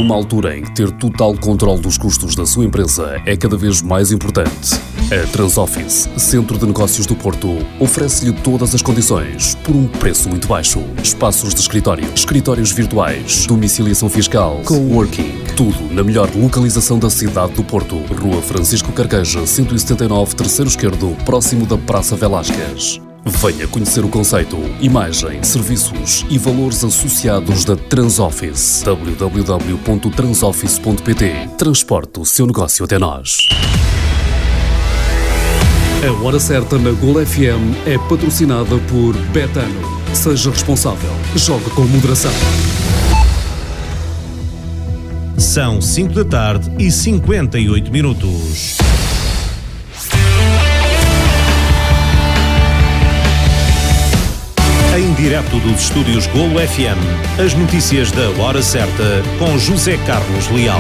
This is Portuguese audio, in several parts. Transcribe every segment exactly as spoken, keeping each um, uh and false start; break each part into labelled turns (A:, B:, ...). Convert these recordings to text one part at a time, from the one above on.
A: Numa altura em que ter total controle dos custos da sua empresa é cada vez mais importante, a Transoffice, Centro de Negócios do Porto, oferece-lhe todas as condições por um preço muito baixo. Espaços de escritório, escritórios virtuais, domiciliação fiscal, coworking, tudo na melhor localização da cidade do Porto. Rua Francisco Carqueja, cento e setenta e nove, terceiro esquerdo, próximo da Praça Velásquez. Venha conhecer o conceito, imagem, serviços e valores associados da Transoffice. w w w ponto transoffice ponto p t. Transporte o seu negócio até nós. A Hora Certa na Gol F M é patrocinada por Betano. Seja responsável. Jogue com moderação.
B: São cinco da tarde e cinquenta e oito minutos. Em direto dos estúdios Golo F M, as notícias da Hora Certa com José Carlos Leal.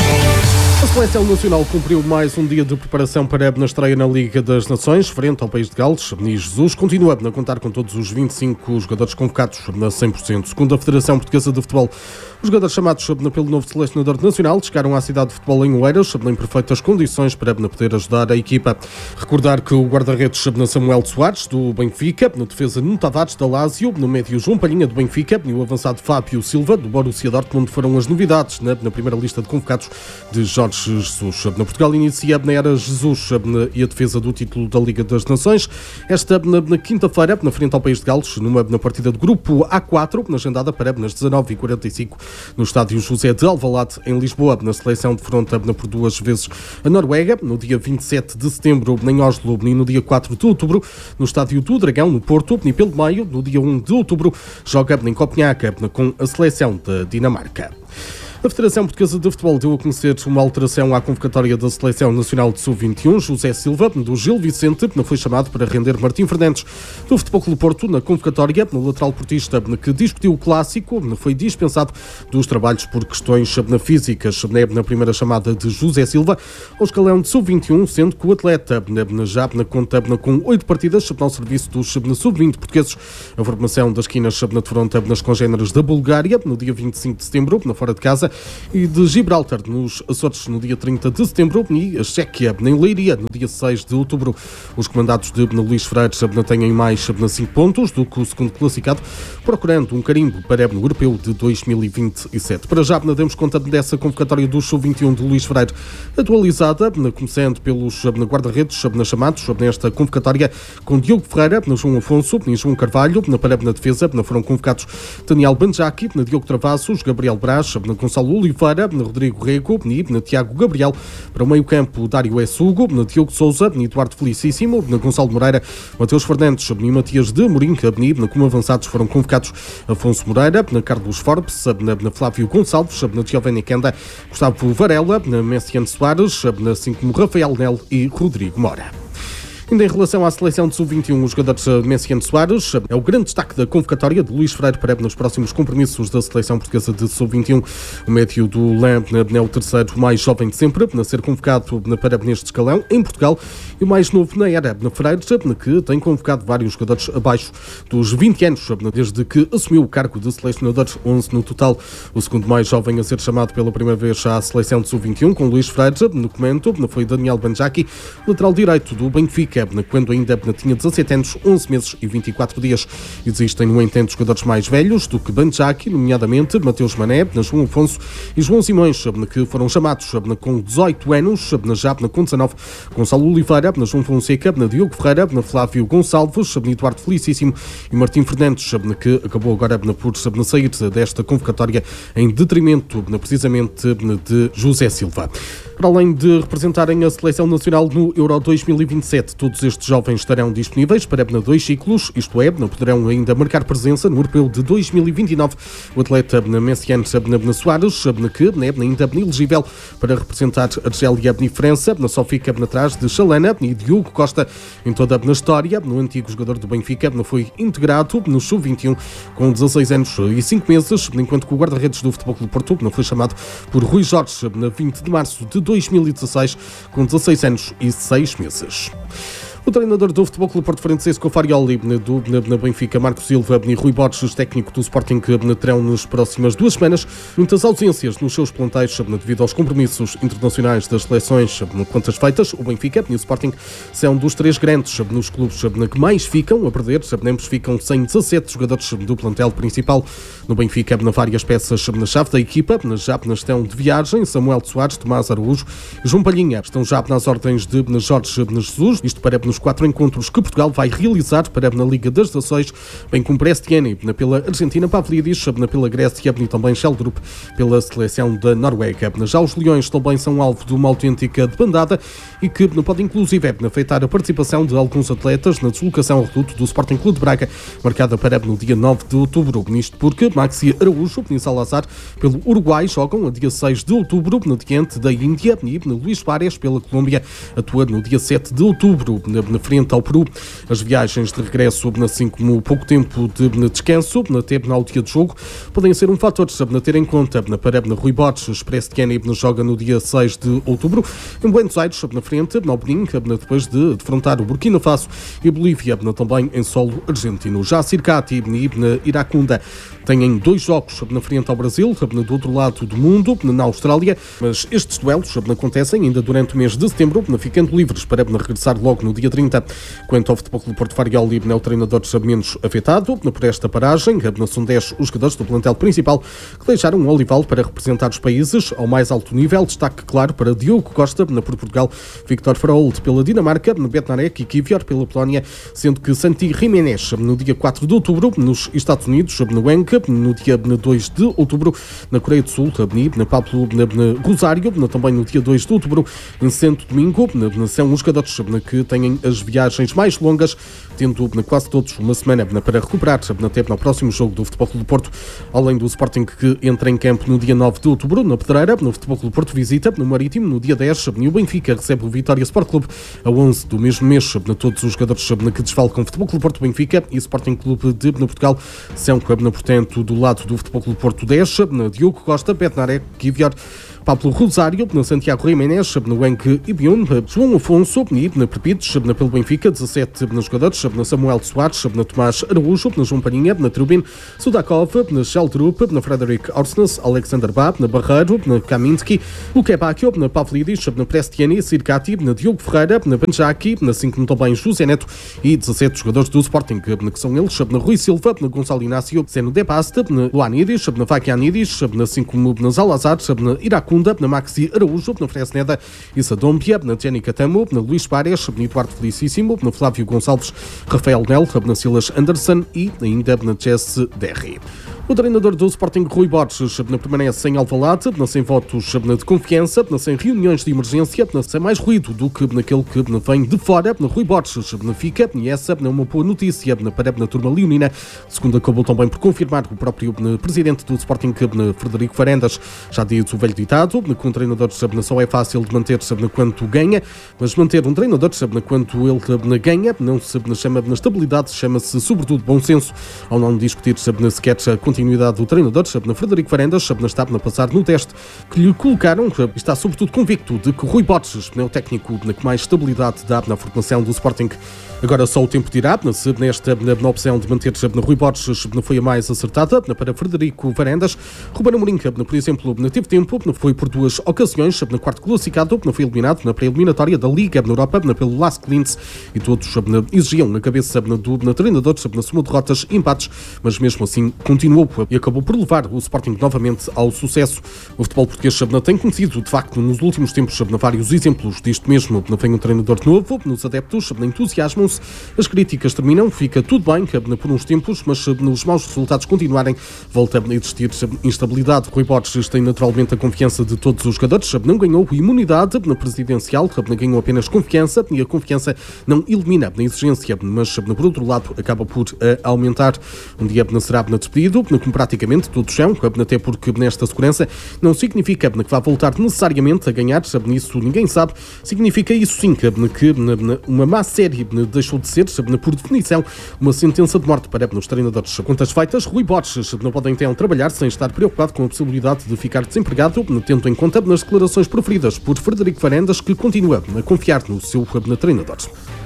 C: A Seleção Nacional cumpriu mais um dia de preparação para a estreia na Liga das Nações, frente ao País de Gales. E Jesus continua a contar com todos os vinte e cinco jogadores convocados a cem por cento. Segundo a Federação Portuguesa de Futebol, os jogadores chamados pelo novo selecionador nacional chegaram à cidade de futebol em Oeiras em perfeitas condições para poder ajudar a equipa. Recordar que o guarda-redes Samuel Soares, do Benfica, na defesa Nuno Tavares, da Lazio, no médio João Palhinha, do Benfica, e o avançado Fábio Silva, do Borussia Dortmund, foram as novidades na, na primeira lista de convocados de Jorge Jesus. Na Portugal inicia na era Jesus e a defesa do título da Liga das Nações. Esta na, na quinta-feira, na frente ao País de Gales, numa na partida de grupo A quatro, na agendada para nas dezenove e quarenta e cinco, no estádio José de Alvalade, em Lisboa. Na seleção de fronta por duas vezes a Noruega, no dia vinte e sete de setembro em Oslo e no dia quatro de outubro no estádio do Dragão, no Porto, e pelo meio, no dia um de outubro, joga em Copenhague com a seleção da Dinamarca. A Federação Portuguesa de Futebol deu a conhecer uma alteração à convocatória da Seleção Nacional de sub vinte e um. José Silva, do Gil Vicente, foi chamado para render Martim Fernandes, do Futebol Clube Porto, na convocatória. No lateral portista, que discutiu o clássico, foi dispensado dos trabalhos por questões físicas na primeira chamada de José Silva ao escalão de sub vinte e um, sendo que o atleta já conta com oito partidas ao serviço dos sub vinte portugueses. A formação das quinas na fronta nas congêneres da Bulgária, no dia vinte e cinco de setembro, na fora de casa, e de Gibraltar, nos Açores, no dia trinta de setembro, e a Chequia, em Leiria, no dia seis de outubro. Os comandados de Luís Freire têm mais cinco pontos do que o segundo classificado, procurando um carimbo para o Europeu de dois mil e vinte e sete. Para já, demos conta dessa convocatória do sub vinte e um de Luís Freire, atualizada, começando pelos guarda-redes chamados nesta convocatória, com Diogo Ferreira, João Afonso e João Carvalho. Para a defesa foram convocados Daniel Banjaki, Diogo Travassos, Gabriel Braz, Gonçalo Oliveira, Rodrigo Rego e Tiago Gabriel. Para o meio-campo, Dário Essugo, Diogo Sousa, Eduardo Felicíssimo, Gonçalo Moreira, Mateus Fernandes e Matias de Morim. Como avançados foram convocados Afonso Moreira, Carlos Forbes, Flávio Gonçalves, Giovanni Kenda, Gustavo Varela, Messiano Soares, assim como Rafael Nel e Rodrigo Mora. Ainda em relação à seleção de sub vinte e um, os jogadores Messiano Soares é o grande destaque da convocatória de Luís Freire para nos próximos compromissos da seleção portuguesa de sub vinte e um. O médio do Lã é o terceiro mais jovem de sempre a ser convocado para neste escalão em Portugal, e o mais novo na era na Freire, que tem convocado vários jogadores abaixo dos vinte anos desde que assumiu o cargo de selecionador, onze no total. O segundo mais jovem a ser chamado pela primeira vez à seleção de sub vinte e um, com Luís Freire no comando, foi Daniel Banjaki, lateral direito do Benfica, quando ainda tinha dezassete anos, onze meses e vinte e quatro dias. Existem, no entanto, jogadores mais velhos do que Banjaki, nomeadamente Mateus Mané, João Afonso e João Simões, que foram chamados com dezoito anos, já com dezanove, Gonçalo Oliveira, João Fonseca, Diogo Ferreira, Flávio Gonçalves, Eduardo Felicíssimo e Martim Fernandes, que acabou agora por sair desta convocatória em detrimento, precisamente, de José Silva. Para além de representarem a Seleção Nacional no Euro dois mil e vinte e sete, todos estes jovens estarão disponíveis para dois ciclos, isto é, poderão ainda marcar presença no Europeu de dois mil e vinte e nove. O atleta Messiano Soares, que ainda é elegível para representar a Argélia e França, só fica atrás de Chalana e Diogo Costa. Em toda a história, no antigo jogador do Benfica foi integrado no sub vinte e um com dezasseis anos e cinco meses, enquanto que o guarda-redes do Futebol Clube Porto foi chamado por Rui Jorge na vinte de março de dois mil e dezasseis com dezasseis anos e seis meses. O treinador do Futebol Clube Porto Francisco Farioli, do na Benfica, Marco Silva e Rui Borges, técnico do Sporting, terão nas próximas duas semanas muitas ausências nos seus plantéis devido aos compromissos internacionais das seleções. Contas feitas, o Benfica e o Sporting são dos três grandes nos clubes que mais ficam a perder. Ambos ficam sem dezassete jogadores do plantel principal. No Benfica, várias peças na chave da equipa já estão de viagem. Samuel Soares, Tomás Araújo e João Palhinha estão já nas ordens de Jorge Jesus. Isto para nos quatro encontros que Portugal vai realizar para na Liga das Nações, bem como Prestiani pela Argentina, Pavlidis pela Grécia e também Sheldrup pela seleção da Noruega. Já os Leões também são alvo de uma autêntica debandada e que pode inclusive afetar a participação de alguns atletas na deslocação ao reduto do Sporting Clube de Braga, marcada para no dia nove de outubro. Isto porque Maxi Araújo e Salazar pelo Uruguai jogam a dia seis de outubro no diante da Índia e Luís Suárez pela Colômbia atua no dia sete de outubro na frente ao Peru. As viagens de regresso, assim como pouco tempo de descanso até ao dia de jogo, podem ser um fator a ter em conta para Rui Borges. Prestiani joga no dia seis de outubro em Buenos Aires, na frente ao Benin, depois de defrontar o Burkina Faso e Bolívia, também em solo argentino. Já Circati e Iracunda têm dois jogos na frente ao Brasil, do outro lado do mundo, na Austrália, mas estes duelos acontecem ainda durante o mês de setembro, ficando livres para regressar logo no dia trinta. Quanto ao Futebol Clube Porto Farioli, é o treinador menos afetado por esta paragem. São dez os jogadores do plantel principal que deixaram o Olival para representar os países ao mais alto nível. Destaque, claro, para Diogo Costa por Portugal, Victor Fraold pela Dinamarca, Betnarek e Kivior pela Polónia, sendo que Santi Jiménez no dia quatro de outubro nos Estados Unidos, no Enca, no dia dois de outubro na Coreia do Sul, na Pablo Rosário, também no dia dois de outubro em Santo Domingo. São os jogadores que têm as viagens mais longas, tendo quase todos uma semana para recuperar até no próximo jogo do Futebol Clube do Porto, além do Sporting que entra em campo no dia nove de outubro na Pedreira. No Futebol Clube do Porto visita no Marítimo no dia dez e o Benfica recebe o Vitória Sport Clube a onze do mesmo mês. Todos os jogadores que desfalcam Futebol Clube do Porto, Benfica e Sporting Clube de Portugal são, portanto, do lado do Futebol Clube do Porto dez, Diogo Costa, Betnarek, Kivior, Pablo Rosário, Santiago Jiménez, no Enque e Bion, João Afonso e Perpites, pelo Benfica, dezassete jogadores, Samuel Soares, Tomás Araújo, João Palhinha, Trubin, Sudakov, Sheldrup, Frederic Orsnes, Alexander Bá, Barreiro, Kaminski, Lukebakio, Pavlidis, Prestiani, Circati, Diogo Ferreira, Banjaki, assim como também José Neto e dezassete jogadores do Sporting, que são eles, Rui Silva, Gonçalo Inácio, Zeno Depaste, Luanidis, Vaquianidis, assim como Zalazar, Iracunda, na Maxi Araújo, na Fresneda e Sadombia, na Jenny Catamo, na Luís Pares, na Eduardo Felicíssimo, na Flávio Gonçalves, Rafael Nel, na Silas Anderson e ainda na Jesse Derry. O treinador do Sporting, Rui Borges, permanece sem Alvalade, sem votos de confiança, sem reuniões de emergência, sem mais ruído do que naquele que vem de fora. Rui Borges fica, e essa é uma boa notícia para a turma leonina, segundo acabou também por confirmar o próprio presidente do Sporting, Frederico Varandas. Já diz o velho ditado, que um treinador só é fácil de manter quanto ganha, mas manter um treinador quanto ele ganha não se chama de estabilidade, chama-se sobretudo bom senso, ao não discutir sequer a continuidade do treinador, Frederico Varandas está a passar no teste que lhe colocaram, está sobretudo convicto de que Rui Borges é o técnico que mais estabilidade dá na formação do Sporting. Agora só o tempo dirá se nesta na opção de manter Rui Borges foi a mais acertada para Frederico Varandas. Ruben Amorim, por exemplo, teve tempo, foi por duas ocasiões, na quarto classificado, foi eliminado na pré-eliminatória da Liga na Europa pelo Lask Linz e todos exigiam na cabeça do treinador na soma de derrotas e empates, mas mesmo assim continuou e acabou por levar o Sporting novamente ao sucesso. O futebol português tem conhecido, de facto, nos últimos tempos, vários exemplos disto mesmo. Vem um treinador novo, nos adeptos entusiasmam-se, as críticas terminam, fica tudo bem por uns tempos, mas nos maus resultados continuarem, volta a existir instabilidade. Rui Borges tem naturalmente a confiança de todos os jogadores, não ganhou imunidade na presidencial, ganhou apenas confiança e a confiança não elimina a exigência, mas por outro lado acaba por aumentar. Um dia será despedido, como praticamente todos são, até porque nesta segurança não significa que vá voltar necessariamente a ganhar, nisso ninguém sabe. Significa isso sim que uma má série deixou de ser, por definição, uma sentença de morte para os treinadores. Contas feitas, Rui Borges não pode então trabalhar sem estar preocupado com a possibilidade de ficar desempregado, tendo em conta nas declarações proferidas por Frederico Varandas, que continua a confiar no seu treinador.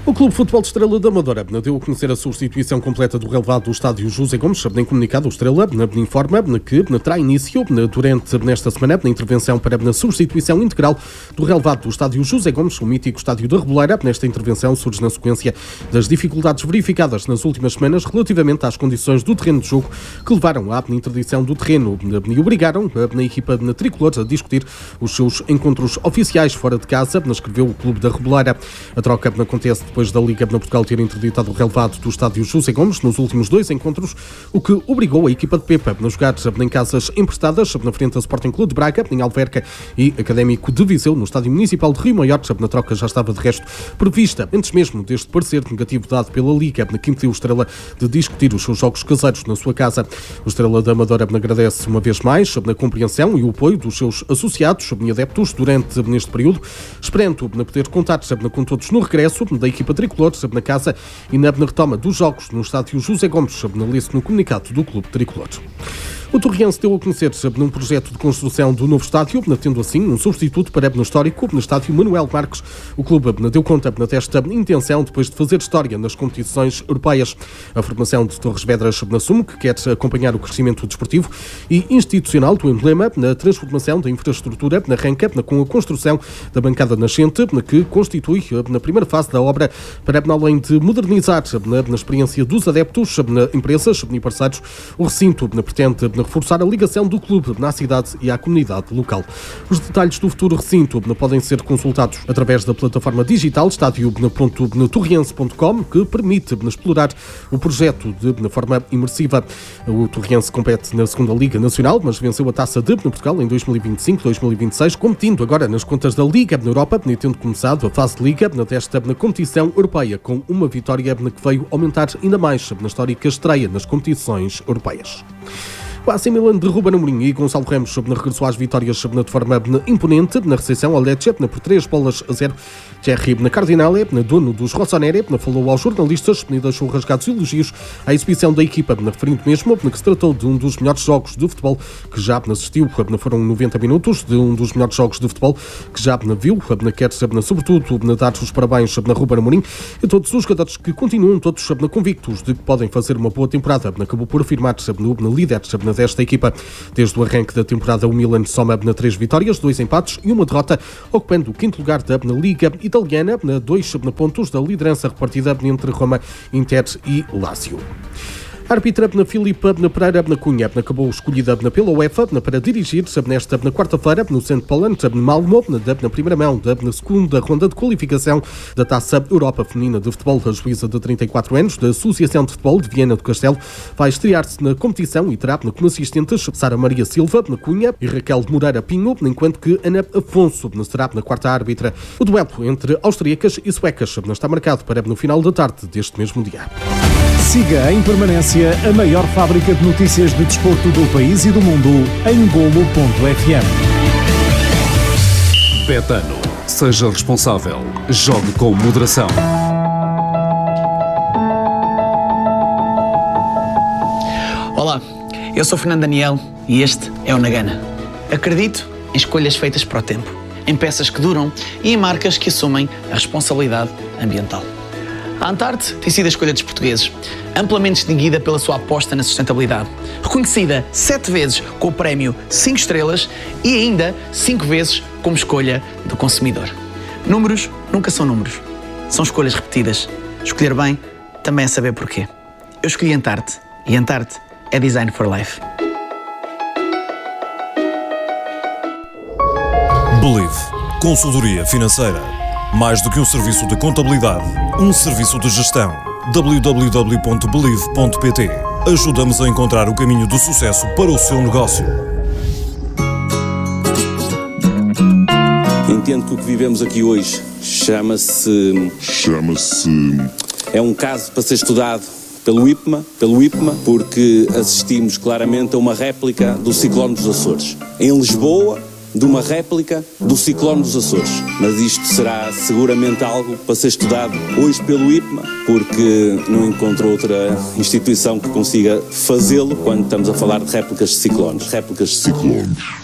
C: O Clube Futebol de Estrela da Amadora deu a conhecer a substituição completa do relevado do estádio José Gomes. Em comunicado, o Estrela informa que terá início durante nesta semana na intervenção para a substituição integral do relevado do estádio José Gomes, o mítico estádio da Reboleira. Nesta intervenção surge na sequência das dificuldades verificadas nas últimas semanas relativamente às condições do terreno de jogo que levaram à interdição do terreno e obrigaram a equipa tricolor a discutir os seus encontros oficiais fora de casa, escreveu o Clube da Reboleira. A troca acontece depois da Liga de Portugal ter interditado o relevado do estádio José Gomes nos últimos dois encontros, o que obrigou a equipa de Pepa a jogar em casas emprestadas na frente ao Sporting Clube de Braga, em Alverca, e Académico de Viseu, no Estádio Municipal de Rio Maior. Na troca já estava de resto prevista, antes mesmo deste parecer negativo dado pela Liga, que impediu o Estrela de discutir os seus jogos caseiros na sua casa. O Estrela da Amadora agradece uma vez mais a compreensão e o apoio dos seus associados e adeptos durante neste período, esperando poder contar com todos no regresso da equipa tricolor na casa e na retoma dos jogos no estádio José Gomes, lê-se no comunicado do Clube Tricolor. O Torriense deu a conhecer num projeto de construção do novo estádio, tendo assim um substituto para o histórico no estádio Manuel Marques. O clube deu conta desta intenção depois de fazer história nas competições europeias. A formação de Torres Vedras assume que quer acompanhar o crescimento desportivo e institucional do emblema na transformação da infraestrutura, arranca com a construção da bancada nascente, que constitui na primeira fase da obra para, além de modernizar na experiência dos adeptos, empresas e parceiros, o recinto pretende reforçar a ligação do clube na cidade e à comunidade local. Os detalhes do futuro recinto podem ser consultados através da plataforma digital estádio ponto torriense ponto com, que permite explorar o projeto de forma imersiva. O Torriense compete na segunda Liga Nacional, mas venceu a Taça de Portugal em dois mil e vinte e cinco dois mil e vinte e seis, competindo agora nas contas da Liga na Europa, tendo começado a fase de Liga desta competição europeia, com uma vitória que veio aumentar ainda mais na histórica estreia nas competições europeias. O A C Milan de Ruben Amorim e Gonçalo Ramos regressou às vitórias de forma imponente na recepção ao Lecce por três bolas a zero. Thierry Cardinale, dono dos Rossoneri, falou aos jornalistas e deixou rasgados elogios à exibição da equipa, referindo mesmo que se tratou de um dos melhores jogos de futebol que já assistiu. Foram noventa minutos de um dos melhores jogos de futebol que já viu. Quer sobretudo dar os parabéns a Ruben Amorim e todos os jogadores que continuam todos convictos de que podem fazer uma boa temporada. Acabou por afirmar no líder desta equipa. Desde o arranque da temporada, o Milan soma três vitórias, dois empates e uma derrota, ocupando o quinto lugar da Liga Italiana, dois pontos da liderança repartida entre Roma, Inter e Lazio. A árbitra Filipa Pereira Cunha acabou escolhida pela UEFA para dirigir nesta quarta-feira no Saint Paulin Malmo, na primeira mão da segunda ronda de qualificação da Taça Europa Feminina de Futebol. A juíza de trinta e quatro anos da Associação de Futebol de Viana do Castelo vai estrear-se na competição e terá como assistentes Sara Maria Silva Cunha e Raquel Moreira Pinho, enquanto que Ana Afonso será na quarta árbitra. O duelo entre austríacas e suecas está marcado para no final da tarde deste mesmo dia.
B: Siga em permanência a maior fábrica de notícias de desporto do país e do mundo em golo ponto f m.
A: Betano. Seja responsável. Jogue com moderação.
D: Olá, eu sou Fernando Daniel e este é o Nagana. Acredito em escolhas feitas para o tempo, em peças que duram e em marcas que assumem a responsabilidade ambiental. A Antarte tem sido a escolha dos portugueses, amplamente distinguida pela sua aposta na sustentabilidade, reconhecida sete vezes com o prémio cinco estrelas e ainda cinco vezes como escolha do consumidor. Números nunca são números, são escolhas repetidas. Escolher bem também é saber porquê. Eu escolhi Antarte e Antarte é Design for Life.
E: Believe. Consultoria financeira. Mais do que um serviço de contabilidade, um serviço de gestão. w w w ponto believe ponto p t. Ajudamos a encontrar o caminho do sucesso para o seu negócio.
F: Entendo que o que vivemos aqui hoje chama-se...
G: Chama-se...
F: É um caso para ser estudado pelo I P M A, pelo I P M A, porque assistimos claramente a uma réplica do ciclone dos Açores. Em Lisboa, de uma réplica do ciclone dos Açores. Mas isto será seguramente algo para ser estudado hoje pelo I P M A, porque não encontro outra instituição que consiga fazê-lo quando estamos a falar de réplicas de ciclones. Réplicas de ciclones.